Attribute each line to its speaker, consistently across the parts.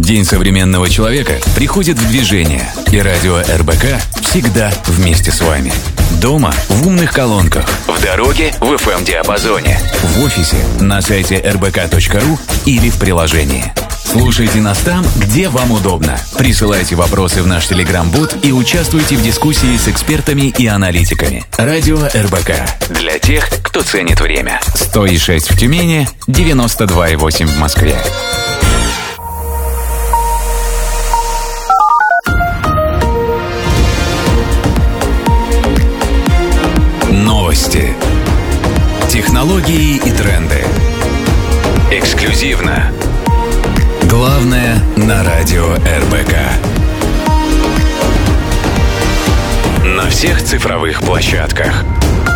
Speaker 1: День современного человека приходит в движение, и радио РБК всегда вместе с вами. Дома в умных колонках, в дороге в FM-диапазоне, в офисе, на сайте rbk.ru или в приложении. Слушайте нас там, где вам удобно. Присылайте вопросы в наш Telegram-бот и участвуйте в дискуссии с экспертами и аналитиками. Радио РБК. Для тех, кто ценит время. 100,6 в Тюмени, 92,8 в Москве. Новости. Технологии и тренды. Эксклюзивно. Главное на радио РБК. На всех цифровых площадках.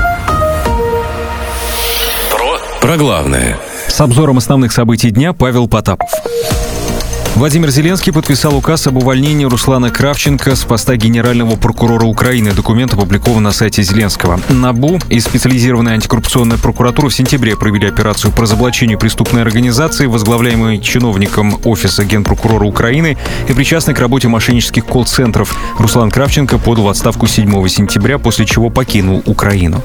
Speaker 1: Про главное.
Speaker 2: С обзором основных событий дня Павел Потапов. Владимир Зеленский подписал указ об увольнении Руслана Кравченко с поста генерального прокурора Украины. Документ опубликован на сайте Зеленского. НАБУ и специализированная антикоррупционная прокуратура в сентябре провели операцию по разоблачению преступной организации, возглавляемой чиновником Офиса Генпрокурора Украины и причастной к работе мошеннических колл-центров. Руслан Кравченко подал в отставку 7 сентября, после чего покинул Украину.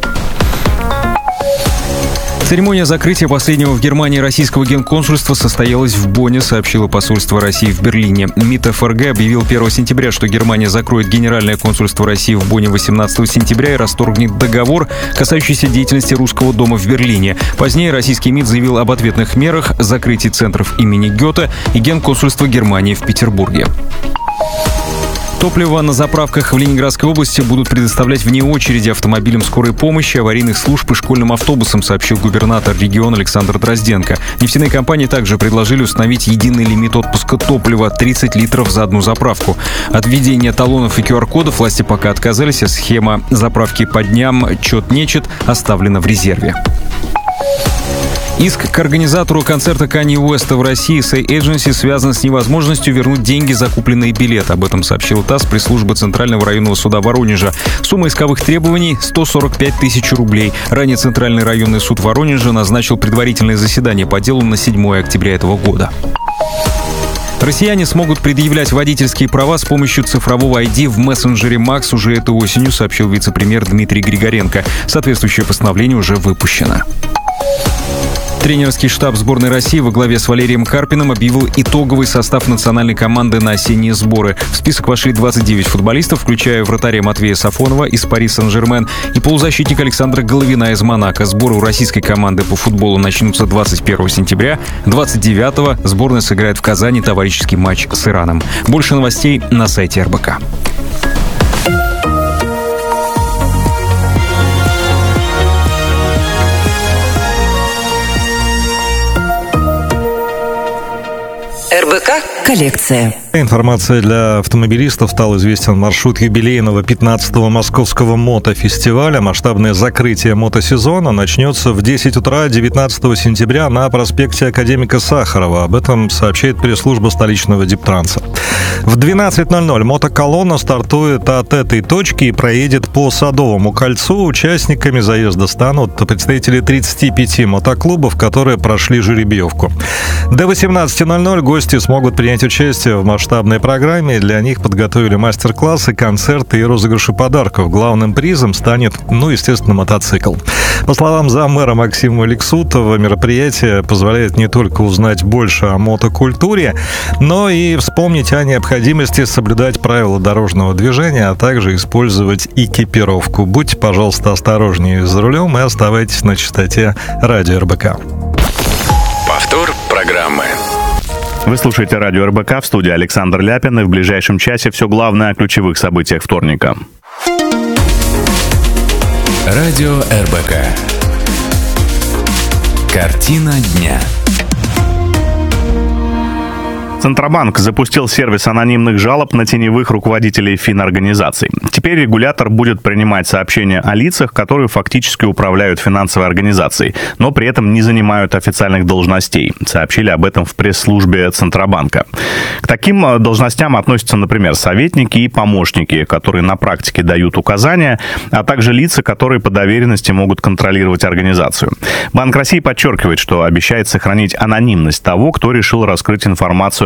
Speaker 2: Церемония закрытия последнего в Германии российского генконсульства состоялась в Бонне, сообщило посольство России в Берлине. МИД ФРГ объявил 1 сентября, что Германия закроет Генеральное консульство России в Бонне 18 сентября и расторгнет договор, касающийся деятельности Русского дома в Берлине. Позднее российский МИД заявил об ответных мерах, закрытии центров имени Гёте и генконсульства Германии в Петербурге. Топливо на заправках в Ленинградской области будут предоставлять вне очереди автомобилям скорой помощи, аварийных служб и школьным автобусам, сообщил губернатор региона Александр Дрозденко. Нефтяные компании также предложили установить единый лимит отпуска топлива — 30 литров за одну заправку. От введения талонов и QR-кодов власти пока отказались, а схема заправки по дням чет-нечет оставлена в резерве. Иск к организатору концерта Канье Уэста в России Say Agency связан с невозможностью вернуть деньги за купленные билеты. Об этом сообщил ТАСС пресс-служба Центрального районного суда Воронежа. Сумма исковых требований — 145 тысяч рублей. Ранее Центральный районный суд Воронежа назначил предварительное заседание по делу на 7 октября этого года. Россияне смогут предъявлять водительские права с помощью цифрового ID в мессенджере Макс уже этой осенью, сообщил вице-премьер Дмитрий Григоренко. Соответствующее постановление уже выпущено. Тренерский штаб сборной России во главе с Валерием Карпиным объявил итоговый состав национальной команды на осенние сборы. В список вошли 29 футболистов, включая вратаря Матвея Сафонова из Пари Сен-Жермен и полузащитника Александра Головина из Монако. Сборы у российской команды по футболу начнутся 21 сентября. 29-го сборная сыграет в Казани товарищеский матч с Ираном. Больше новостей на сайте РБК.
Speaker 3: РБК «Коллекция».
Speaker 4: Информация для автомобилистов. Стал известен маршрут юбилейного 15-го московского мотофестиваля. Масштабное закрытие мотосезона начнется в 10 утра 19 сентября на проспекте Академика Сахарова. Об этом сообщает пресс-служба столичного Диптранса. В 12:00 мотоколонна стартует от этой точки и проедет по Садовому кольцу. Участниками заезда станут представители 35 мотоклубов, которые прошли жеребьевку. До 18:00 гости смогут принять участие в масштабной программе. Для них подготовили мастер-классы, концерты и розыгрыши подарков. Главным призом станет, естественно, мотоцикл. По словам заммэра Максима Алексутова, мероприятие позволяет не только узнать больше о мотокультуре, но и вспомнить о необходимости соблюдать правила дорожного движения, а также использовать экипировку. Будьте, пожалуйста, осторожнее за рулем и оставайтесь на частоте радио РБК.
Speaker 1: Повтор программы.
Speaker 5: Вы слушаете радио РБК, в студии Александр Ляпин, и в ближайшем часе все главное о ключевых событиях вторника.
Speaker 1: Радио РБК. Картина дня.
Speaker 5: Центробанк запустил сервис анонимных жалоб на теневых руководителей финорганизаций. Теперь регулятор будет принимать сообщения о лицах, которые фактически управляют финансовой организацией, но при этом не занимают официальных должностей. Сообщили об этом в пресс-службе Центробанка. К таким должностям относятся, например, советники и помощники, которые на практике дают указания, а также лица, которые по доверенности могут контролировать организацию. Банк России подчеркивает, что обещает сохранить анонимность того, кто решил раскрыть информацию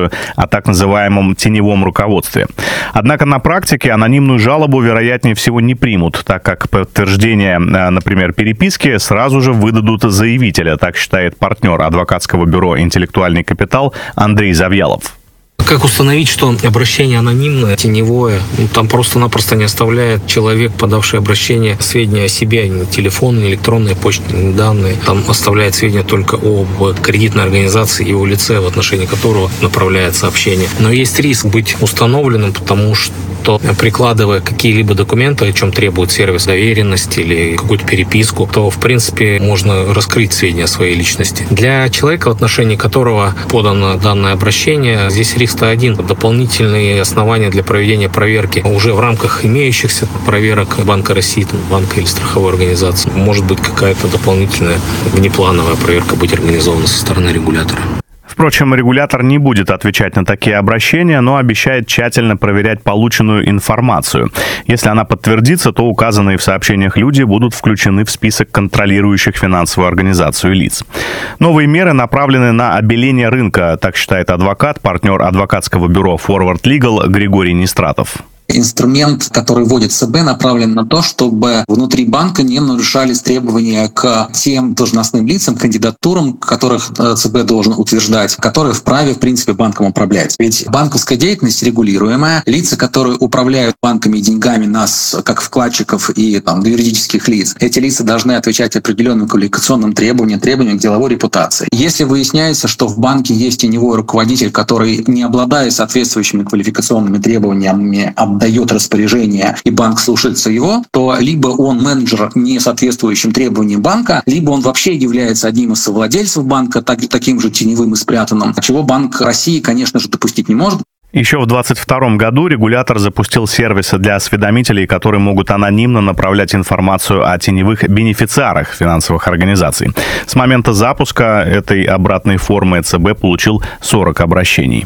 Speaker 5: информацию о так называемом теневом руководстве. Однако на практике анонимную жалобу, вероятнее всего, не примут, так как подтверждение, например, переписки сразу же выдадут заявителя, так считает партнер адвокатского бюро «Интеллектуальный капитал» Андрей Завьялов.
Speaker 6: Как установить, что обращение анонимное, теневое? Там просто-напросто не оставляет человек, подавший обращение, сведения о себе, ни телефон, ни электронные почтовые данные. Там оставляет сведения только об кредитной организации и о лице, в отношении которого направляет сообщение. Но есть риск быть установленным, потому что прикладывая какие-либо документы, о чем требует сервис, доверенность или какую-то переписку, то, в принципе, можно раскрыть сведения о своей личности. Для человека, в отношении которого подано данное обращение, здесь риск один. Дополнительные основания для проведения проверки уже в рамках имеющихся проверок Банка России, банка или страховой организации. Может быть, какая-то дополнительная внеплановая проверка быть организована со стороны регулятора.
Speaker 5: Впрочем, регулятор не будет отвечать на такие обращения, но обещает тщательно проверять полученную информацию. Если она подтвердится, то указанные в сообщениях люди будут включены в список контролирующих финансовую организацию лиц. Новые меры направлены на обеление рынка, так считает адвокат, партнер адвокатского бюро Forward Legal Григорий Нестратов.
Speaker 7: Инструмент, который вводит ЦБ, направлен на то, чтобы внутри банка не нарушались требования к тем должностным лицам, кандидатурам, которых ЦБ должен утверждать, которые вправе, в принципе, банком управлять. Ведь банковская деятельность регулируемая. Лица, которые управляют банками и деньгами нас, как вкладчиков и юридических лиц, эти лица должны отвечать определенным квалификационным требованиям к деловой репутации. Если выясняется, что в банке есть теневой руководитель, который, не обладая соответствующими квалификационными требованиями, дает распоряжение, и банк слушается его, то либо он менеджер, не соответствующим требованиям банка, либо он вообще является одним из совладельцев банка, таким же теневым и спрятанным, чего Банк России, конечно же, допустить не может.
Speaker 5: Еще в 2022 году регулятор запустил сервисы для осведомителей, которые могут анонимно направлять информацию о теневых бенефициарах финансовых организаций. С момента запуска этой обратной формы ЦБ получил 40 обращений.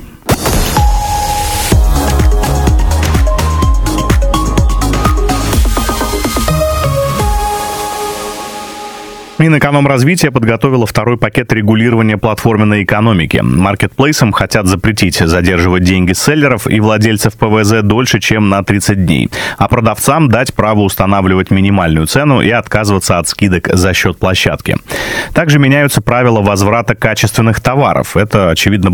Speaker 5: Минэкономразвитие подготовило второй пакет регулирования платформенной экономики. Маркетплейсам хотят запретить задерживать деньги селлеров и владельцев ПВЗ дольше, чем на 30 дней, а продавцам дать право устанавливать минимальную цену и отказываться от скидок за счет площадки. Также меняются правила возврата качественных товаров. Это, очевидно,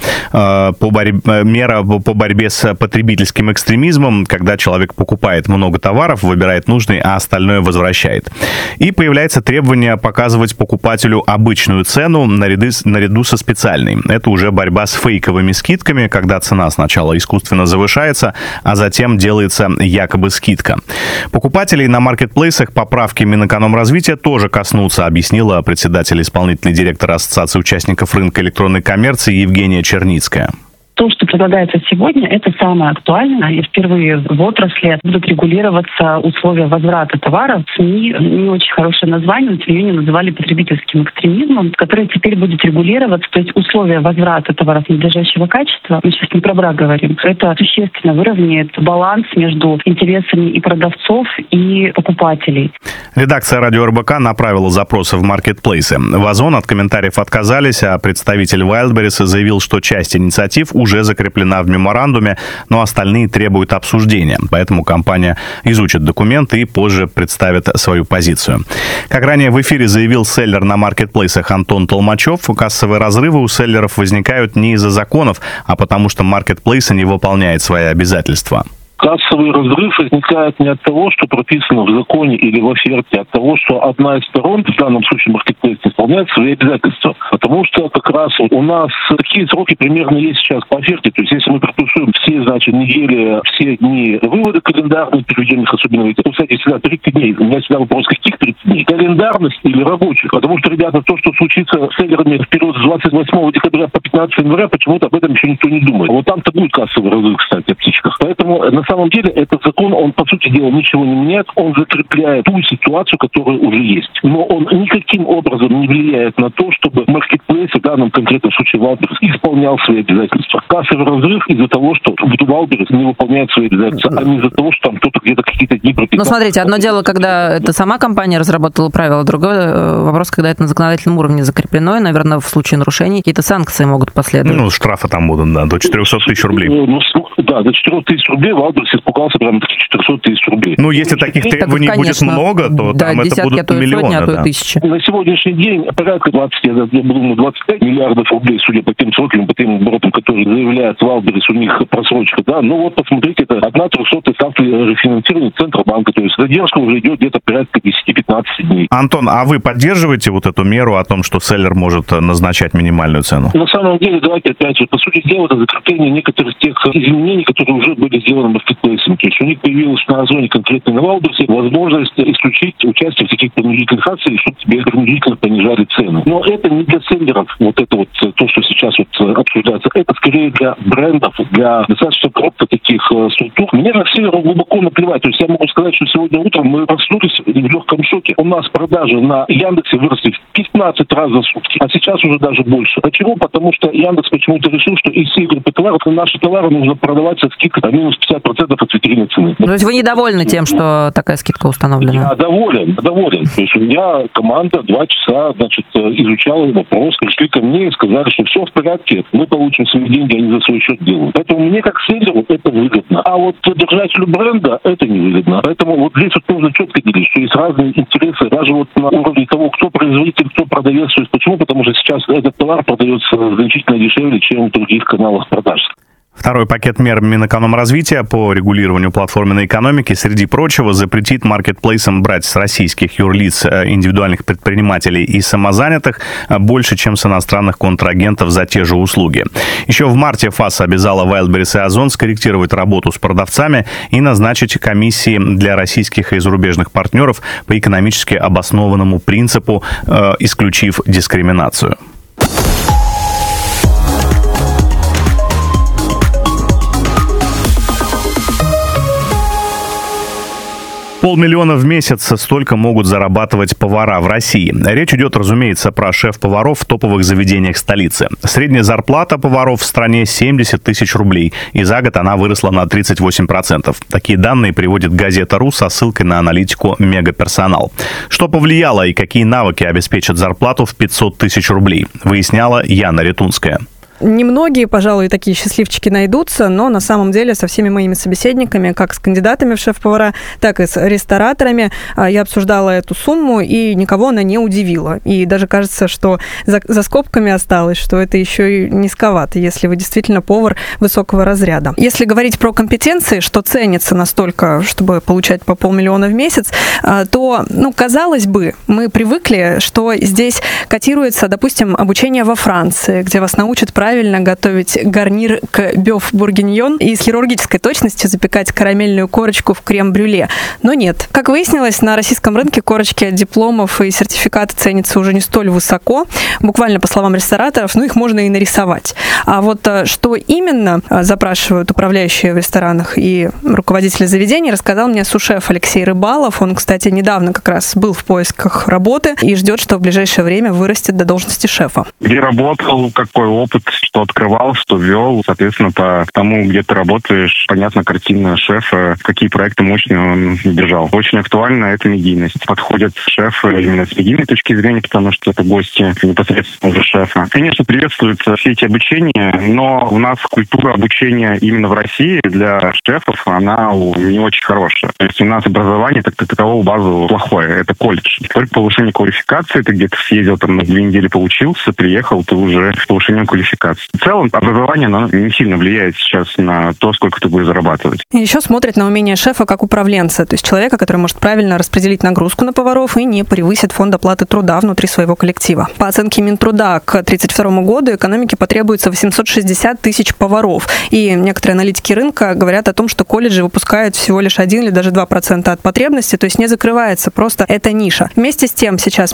Speaker 5: мера по борьбе с потребительским экстремизмом, когда человек покупает много товаров, выбирает нужный, а остальное возвращает. И появляется требование показывать покупателю обычную цену наряду со специальной. Это уже борьба с фейковыми скидками, когда цена сначала искусственно завышается, а затем делается якобы скидка. Покупателей на маркетплейсах поправки Минэкономразвития тоже коснутся, объяснила председатель исполнительный директор Ассоциации участников рынка электронной коммерции Евгения Черницкая.
Speaker 8: То, что предлагается сегодня, это самое актуальное. И впервые в отрасли будут регулироваться условия возврата товаров. СМИ не очень хорошее название, но тем не менее называли потребительским экстремизмом, который теперь будет регулироваться. То есть условия возврата товаров надлежащего качества, мы сейчас не про брак говорим, это существенно выровняет баланс между интересами и продавцов, и покупателей.
Speaker 5: Редакция радио РБК направила запросы в маркетплейсы. В Озон от комментариев отказались, а представитель Wildberries заявил, что часть инициатив уже закреплена в меморандуме, но остальные требуют обсуждения. Поэтому компания изучит документы и позже представит свою позицию. Как ранее в эфире заявил селлер на маркетплейсах Антон Толмачев, кассовые разрывы у селлеров возникают не из-за законов, а потому что маркетплейсы не выполняют свои обязательства.
Speaker 9: Кассовый разрыв возникает не от того, что прописано в законе или в оферте, а от того, что одна из сторон, в данном случае маркетплейс, не исполняет свои обязательства. Потому что как раз у нас такие сроки примерно есть сейчас по оферте. То есть если мы прописываем все, недели, все дни вывода календарных, переведенных особенно в эти, то, кстати, всегда 30 дней. У меня всегда вопрос, каких 30 дней? Календарность или рабочих? Потому что, ребята, то, что случится с селлерами в период с 28 декабря по 15 января, почему-то об этом еще никто не думает. Вот там-то будет кассовый разрыв, кстати, о птичках. Поэтому на самом деле этот закон, он, по сути дела, ничего не меняет, он закрепляет ту ситуацию, которая уже есть. Но он никаким образом не влияет на то, чтобы маркетплейс, в данном конкретном случае Wildberries, исполнял свои обязательства. Кассовый разрыв из-за того, что Wildberries не выполняет свои обязательства, а не из-за того, что там кто-то где-то какие-то дни прописал.
Speaker 10: Ну, смотрите, одно дело, когда это сама компания разработала правила, другой вопрос, когда это на законодательном уровне закреплено, и, наверное, в случае нарушений какие-то санкции могут последовать.
Speaker 5: Ну, штрафы там будут, да, до 400 тысяч рублей.
Speaker 9: Да, до 400 тысяч рублей Wildberries испугался прямо до 400 тысяч рублей.
Speaker 5: Ну, если таких требований так, конечно, будет много, то
Speaker 10: да,
Speaker 5: там это будут миллионы.
Speaker 10: Сотни, а то и тысячи.
Speaker 9: На сегодняшний день порядка 25 миллиардов рублей, судя по тем срокам, по тем оборотам, которые заявляет Wildberries, у них просрочка, да. Ну вот, посмотрите, это 1/300 ставки рефинансирования Центробанка, то есть задержка уже идет где-то порядка 10-15 дней.
Speaker 5: Антон, а вы поддерживаете вот эту меру о том, что селлер может назначать минимальную цену?
Speaker 9: На самом деле, давайте опять же, по сути дела, это закрепление некоторых тех изменений, которые уже были сделаны маркетплейсом. То есть у них появилась на Озоне, конкретно на Wildberries, возможность исключить участие в таких принудительных акциях, чтобы тебе принудительно понижали цены. Но это не для селлеров, вот это вот то, что сейчас вот обсуждается. Это скорее для брендов, для достаточно крупных таких структур. Мне на селлеров глубоко наплевать. То есть я могу сказать, что сегодня утром мы проснулись в легком шоке. У нас продажи на Яндексе выросли в 15 раз за сутки, а сейчас уже даже больше. Почему? Потому что Яндекс почему-то решил, что из всей группы товаров наши товары нужно продавать со скидкой минус 50% от витрины цены.
Speaker 10: То есть вы недовольны тем, что такая скидка установлена?
Speaker 9: Я доволен. То есть у меня команда 2 часа, изучала вопрос, пришли ко мне и сказали, что все в порядке, мы получим свои деньги, они за свой счет делают. Поэтому мне как селлеру это выгодно. А вот держателю бренда это не выгодно. Поэтому вот здесь вот нужно четко делить, что есть разные интересы, даже вот на уровне того, кто производитель, кто продавец. То есть почему? Потому что сейчас этот товар продается значительно дешевле, чем в других каналах продаж.
Speaker 5: Второй пакет мер Минэкономразвития по регулированию платформенной экономики, среди прочего, запретит маркетплейсам брать с российских юрлиц, индивидуальных предпринимателей и самозанятых больше, чем с иностранных контрагентов за те же услуги. Еще в марте ФАС обязала Wildberries и Озон скорректировать работу с продавцами и назначить комиссии для российских и зарубежных партнеров по экономически обоснованному принципу, исключив дискриминацию. $500 000 в месяц столько могут зарабатывать повара в России. Речь идет, разумеется, про шеф-поваров в топовых заведениях столицы. Средняя зарплата поваров в стране 70 тысяч рублей, и за год она выросла на 38%. Такие данные приводит газета.ру со ссылкой на аналитику «Мегаперсонал». Что повлияло и какие навыки обеспечат зарплату в 500 тысяч рублей, выясняла Яна Ретунская.
Speaker 11: Немногие, пожалуй, такие счастливчики найдутся, но на самом деле со всеми моими собеседниками, как с кандидатами в шеф-повара, так и с рестораторами, я обсуждала эту сумму, и никого она не удивила. И даже кажется, что за скобками осталось, что это еще и низковато, если вы действительно повар высокого разряда. Если говорить про компетенции, что ценится настолько, чтобы получать по $500 000 в месяц, то, казалось бы, мы привыкли, что здесь котируется, допустим, обучение во Франции, где вас научат правильно готовить гарнир к бёв-бургиньон и с хирургической точностью запекать карамельную корочку в крем-брюле. Но нет. Как выяснилось, на российском рынке корочки от дипломов и сертификаты ценятся уже не столь высоко. Буквально, по словам рестораторов, их можно и нарисовать. А вот что именно запрашивают управляющие в ресторанах и руководители заведений, рассказал мне су-шеф Алексей Рыбалов. Он, кстати, недавно как раз был в поисках работы и ждет, что в ближайшее время вырастет до должности шефа.
Speaker 12: Где работал, какой опыт, что открывал, что вел. Соответственно, по тому, где ты работаешь, понятна картина шефа, какие проекты мощные он держал. Очень актуально эта медийность. Подходит шеф именно с медийной точки зрения, потому что это гости непосредственно уже шефа. Конечно, приветствуются все эти обучения, но у нас культура обучения именно в России для шефов, она не очень хорошая. То есть у нас образование так такового базового плохое. Это колледж. Только повышение квалификации, ты где-то съездил на 2 недели поучился, приехал, ты уже с повышением квалификации. В целом, образование не сильно влияет сейчас на то, сколько ты будешь зарабатывать.
Speaker 11: И еще смотрит на умение шефа как управленца, то есть человека, который может правильно распределить нагрузку на поваров и не превысит фонд оплаты труда внутри своего коллектива. По оценке Минтруда, к 2032 году экономике потребуется 860 тысяч поваров. И некоторые аналитики рынка говорят о том, что колледжи выпускают всего лишь 1 или даже 2% от потребности, то есть не закрывается просто эта ниша. Вместе с тем сейчас